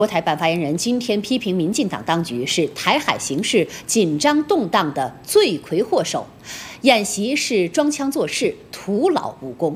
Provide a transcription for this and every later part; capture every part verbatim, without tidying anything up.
国台办发言人今天批评民进党当局是台海形势紧张动荡的罪魁祸首，演习是装腔作势，徒劳无功。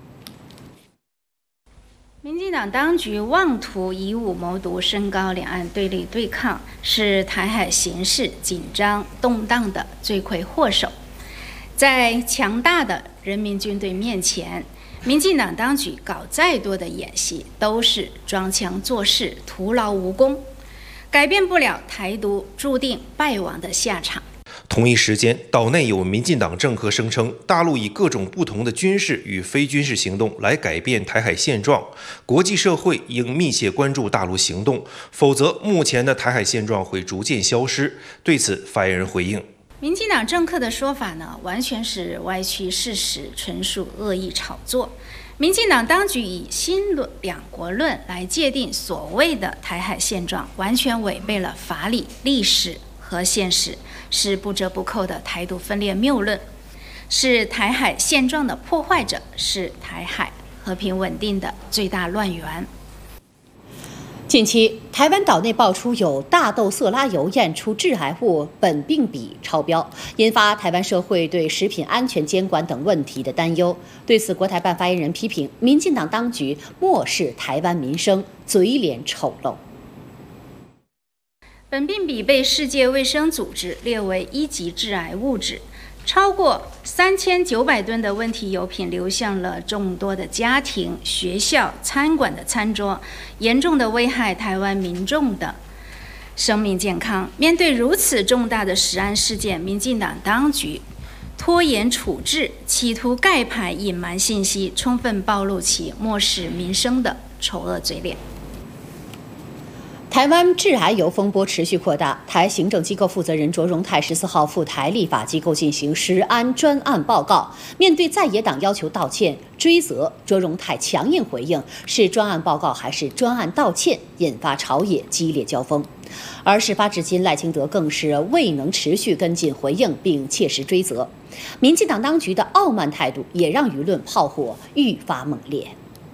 民进党当局妄图以武谋独，升高两岸对立对抗，是台海形势紧张动荡的罪魁祸首。在强大的人民军队面前，民进党当局搞再多的演习都是装腔作势，徒劳无功，改变不了台独注定败亡的下场。 同一时间，岛内有民进党政客声称，大陆以各种不同的军事与非军事行动来改变台海现状，国际社会应密切关注大陆行动，否则目前的台海现状会逐渐消失。对此，发言人回应。 民进党政客的说法呢，完全是歪曲事实，纯属恶意炒作。民进党当局以新论两国论来界定所谓的台海现状，完全违背了法理、历史和现实，是不折不扣的台独分裂谬论，是台海现状的破坏者，是台海和平稳定的最大乱源。 近期，台湾岛内爆出有大豆色拉油验出致癌物苯并芘超标，引发台湾社会对食品安全监管等问题的担忧。对此，国台办发言人批评民进党当局漠视台湾民生，嘴脸丑陋。 苯并芘被世界卫生组织列为一级致癌物质。超过三千九百吨的问题油品流向了众多的家庭、学校、餐馆的餐桌，严重的危害台湾民众的生命健康。面对如此重大的食安事件，民进党当局拖延处置，企图盖牌隐瞒信息，充分暴露其漠视民生的丑恶嘴脸。 台湾致癌油风波持续扩大，台行政机构负责人卓荣泰十四号赴台立法机构进行食安专案报告。面对在野党要求道歉追责，卓荣泰强硬回应是专案报告还是专案道歉，引发朝野激烈交锋。而事发至今，赖清德更是未能持续跟进回应并切实追责，民进党当局的傲慢态度也让舆论炮火愈发猛烈。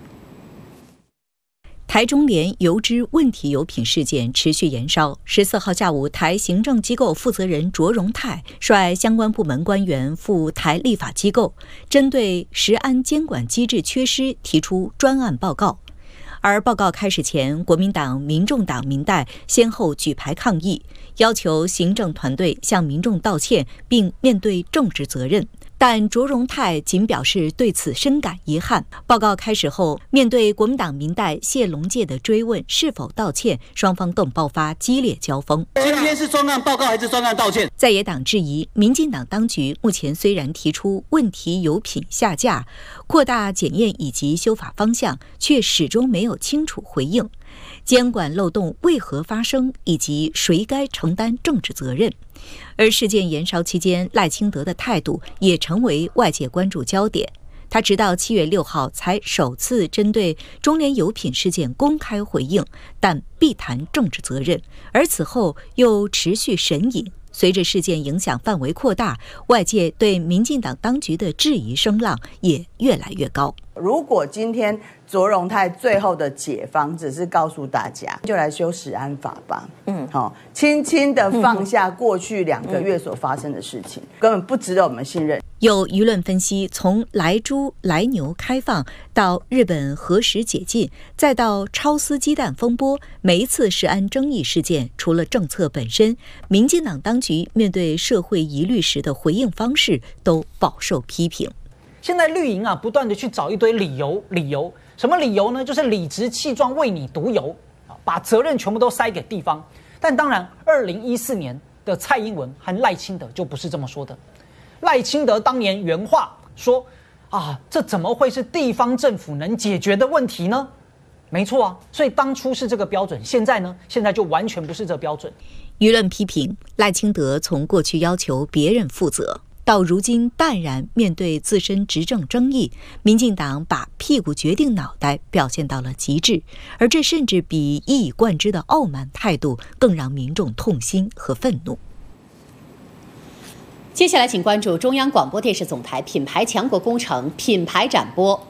台中联油脂问题油品事件持续延烧。十四号下午，台行政机构负责人卓荣泰率相关部门官员赴台立法机构，针对食安监管机制缺失提出专案报告。而报告开始前，国民党、民众党民代先后举牌抗议，要求行政团队向民众道歉，并面对政治责任。但卓荣泰仅表示对此深感遗憾。报告开始后，面对国民党民代谢龙介的追问是否道歉，双方更爆发激烈交锋。 今天是专案报告还是专案道歉？ 在野党质疑，民进党当局目前虽然提出问题油品下架、扩大检验以及修法方向，却始终没有清楚回应监管漏洞为何发生，以及谁该承担政治责任。而事件延烧期间，赖清德的态度也成为外界关注焦点。他直到七月六号才首次针对中联油品事件公开回应，但必谈政治责任，而此后又持续神隐。随着事件影响范围扩大，外界对民进党当局的质疑声浪也越来越高。 如果今天卓荣泰最后的解方只是告诉大家，就来修食安法吧，嗯，好、哦，轻轻的放下过去两个月所发生的事情，嗯、根本不值得我们信任。 有舆论分析，从莱猪、莱牛开放到日本核食解禁，再到超丝鸡蛋风波，每一次食安争议事件，除了政策本身，民进党当局面对社会疑虑时的回应方式都饱受批评。 现在绿营啊，不断的去找一堆理由，理由什么理由呢？就是理直气壮为你独油，把责任全部都塞给地方。但当然，二零一四年的蔡英文和赖清德就不是这么说的。赖清德当年原话说：“啊，这怎么会是地方政府能解决的问题呢？”没错啊，所以当初是这个标准，现在呢，现在就完全不是这标准。 舆论批评赖清德从过去要求别人负责，到如今淡然面对自身执政争议，民进党把屁股决定脑袋表现到了极致，而这甚至比一以贯之的傲慢态度更让民众痛心和愤怒。 接下来请关注中央广播电视总台品牌强国工程品牌展播。